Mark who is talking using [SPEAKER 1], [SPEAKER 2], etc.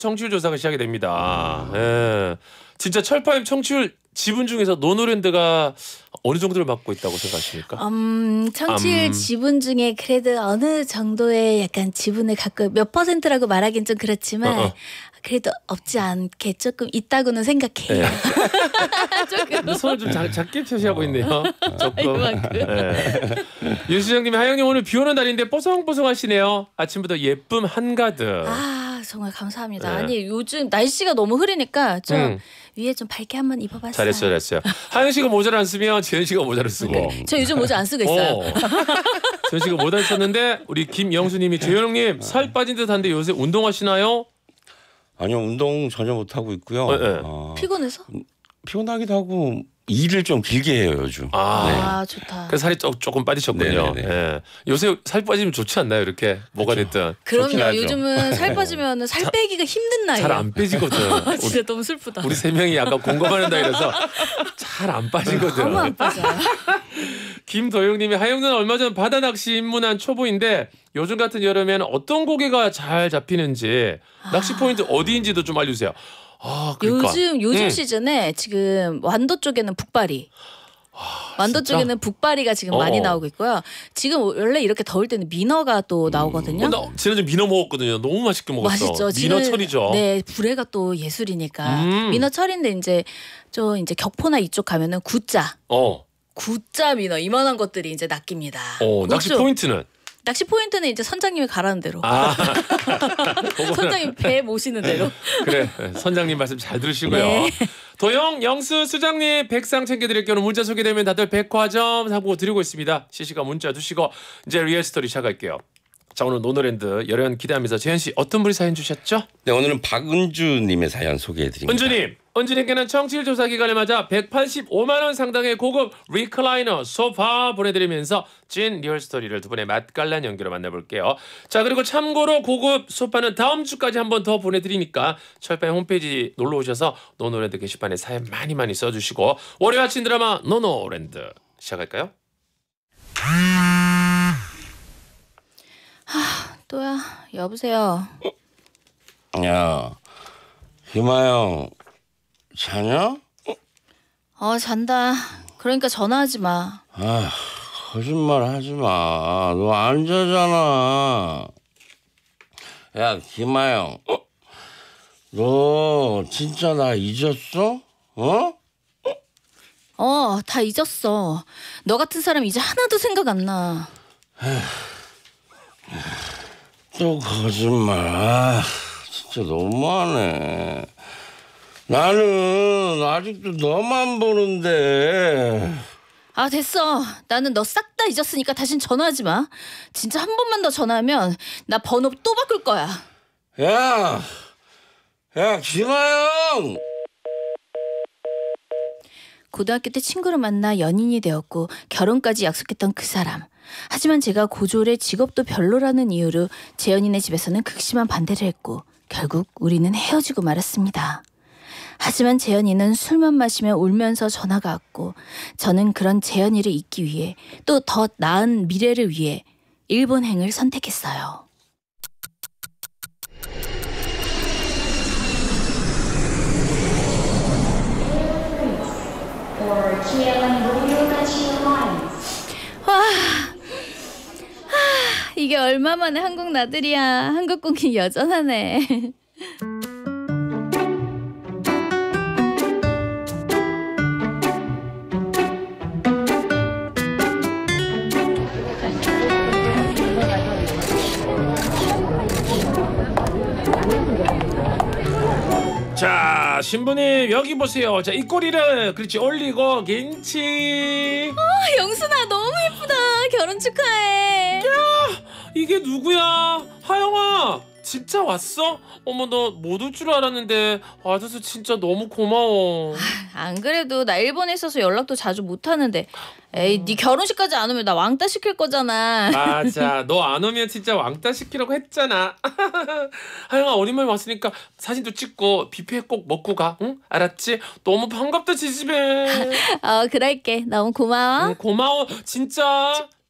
[SPEAKER 1] 청취율 조사가 시작이 됩니다. 예. 진짜 철파임 청취율 지분 중에서 노노랜드가 어느 정도를 맡고 있다고 생각하십니까?
[SPEAKER 2] 청취율 지분 중에 그래도 어느 정도의 약간 지분을 갖고 몇 %라고 말하기는 좀 그렇지만 그래도 없지 않게 조금 있다고는 생각해요.
[SPEAKER 1] 네.
[SPEAKER 2] 조금.
[SPEAKER 1] 손을 좀 작게 표시하고 있네요. 조금.
[SPEAKER 2] 이만큼.
[SPEAKER 1] 네. 윤 시장님, 하영님 오늘 비 오는 날인데 뽀송뽀송하시네요. 아침부터 예쁨 한가득.
[SPEAKER 2] 아 정말 감사합니다.
[SPEAKER 1] 네.
[SPEAKER 2] 아니 요즘 날씨가 너무 흐리니까 좀 위에 좀 밝게 한번 입어봤어요.
[SPEAKER 1] 잘했어요. 하영 씨가 모자를 안 쓰면 재현 씨가 모자를 쓰고.
[SPEAKER 2] 저 요즘 모자 안 쓰고 있어요.
[SPEAKER 1] 재현 씨가 모자를 썼는데 우리 김영수님이 재현 형님 살 빠진 듯한데 요새 운동하시나요?
[SPEAKER 3] 아니요, 운동 전혀 못 하고 있고요.
[SPEAKER 1] 네.
[SPEAKER 2] 피곤해서?
[SPEAKER 3] 피곤하기도 하고 일을 좀 길게 해요 요즘.
[SPEAKER 2] 아 좋다.
[SPEAKER 1] 그래서 살이 조금 빠지셨군요. 예. 요새 살 빠지면 좋지 않나요? 이렇게 뭐가 됐든.
[SPEAKER 2] 그럼요. 요즘은 살 빠지면 살 빼기가 힘든 나이에요.
[SPEAKER 1] 잘 안 빼지거든.
[SPEAKER 2] 진짜 너무 슬프다.
[SPEAKER 1] 우리 세 명이 약간 공감하는 나이라서 잘 안 빠지거든.
[SPEAKER 2] 너무 안 빠져요.
[SPEAKER 1] 김도영님이 하영는 얼마 전 바다 낚시 입문한 초보인데 요즘 같은 여름에는 어떤 고기가 잘 잡히는지 낚시 포인트 어디인지도 좀 알려주세요. 그러니까.
[SPEAKER 2] 요즘 시즌에 지금 완도 쪽에는 북바리. 완도
[SPEAKER 1] 진짜?
[SPEAKER 2] 쪽에는 북바리가 지금 많이 나오고 있고요. 지금 원래 이렇게 더울 때는 민어가 또 나오거든요.
[SPEAKER 1] 나 지난주 민어 먹었거든요. 너무 맛있게 먹었어.
[SPEAKER 2] 맛있죠.
[SPEAKER 1] 민어철이죠.
[SPEAKER 2] 네, 불회가 또 예술이니까. 민어철인데 이제 격포나 이쪽 가면은 구자. 구자 민어 이만한 것들이 이제 낚입니다.
[SPEAKER 1] 낚시 포인트는?
[SPEAKER 2] 낚시 포인트는 이제 선장님이 가라는 대로. 선장님 배 모시는 대로.
[SPEAKER 1] 그래, 선장님 말씀 잘 들으시고요.
[SPEAKER 2] 네.
[SPEAKER 1] 도영, 영수, 수장님 백상 챙겨드릴게요. 오늘 문자 소개되면 다들 백화점 사고 드리고 있습니다. 실시간 문자 두시고 이제 리얼스토리 시작할게요. 자, 오늘 노노랜드 열연 기대하면서 재현 씨 어떤 분이 사연 주셨죠?
[SPEAKER 3] 네, 오늘은 박은주님의 사연 소개해드립니다.
[SPEAKER 1] 은주님께는 청취율 조사 기간을 맞아 185만 원 상당의 고급 리클라이너 소파 보내드리면서 찐 리얼스토리를 두 분의 맛깔난 연기로 만나볼게요. 자, 그리고 참고로 고급 소파는 다음 주까지 한 번 더 보내드리니까 철파의 홈페이지 놀러 오셔서 노노랜드 게시판에 사연 많이 써주시고 월요일 아침 드라마 노노랜드 시작할까요?
[SPEAKER 2] 또야. 여보세요.
[SPEAKER 3] 야, 희마영 자냐?
[SPEAKER 2] 잔다. 그러니까 전화하지 마.
[SPEAKER 3] 거짓말 하지 마. 너 안 자잖아. 야, 김아영. 너 진짜 나 잊었어?
[SPEAKER 2] 다 잊었어. 너 같은 사람 이제 하나도 생각 안 나.
[SPEAKER 3] 또 거짓말. 진짜 너무하네. 나는 아직도 너만 보는데.
[SPEAKER 2] 됐어. 나는 너 싹 다 잊었으니까 다신 전화하지 마. 진짜 한 번만 더 전화하면 나 번호 또 바꿀 거야.
[SPEAKER 3] 야, 김아영.
[SPEAKER 2] 고등학교 때 친구를 만나 연인이 되었고 결혼까지 약속했던 그 사람. 하지만 제가 고졸의 직업도 별로라는 이유로 재현이네 집에서는 극심한 반대를 했고 결국 우리는 헤어지고 말았습니다. 하지만 재현이는 술만 마시며 울면서 전화가 왔고 저는 그런 재현이를 잊기 위해 또 더 나은 미래를 위해 일본행을 선택했어요. 이게 얼마만에 한국 나들이야. 한국공이 여전하네.
[SPEAKER 1] 자, 신부님 여기 보세요. 자, 이 꼬리를 그렇지 올리고 괜치.
[SPEAKER 2] 영순아 너무 예쁘다. 결혼 축하해.
[SPEAKER 1] 이게 누구야? 하영아, 진짜 왔어? 어머, 너 못 올 줄 알았는데 와줘서 진짜 너무 고마워.
[SPEAKER 2] 안 그래도 나 일본에 있어서 연락도 자주 못 하는데 에이 네 결혼식까지 안 오면 나 왕따 시킬 거잖아.
[SPEAKER 1] 맞아, 너 안 오면 진짜 왕따 시키라고 했잖아. 하영아, 오랜만에 왔으니까 사진도 찍고 뷔페 꼭 먹고 가. 응? 알았지? 너무 반갑다 지집에.
[SPEAKER 2] 그럴게. 너무 고마워.
[SPEAKER 1] 고마워 진짜.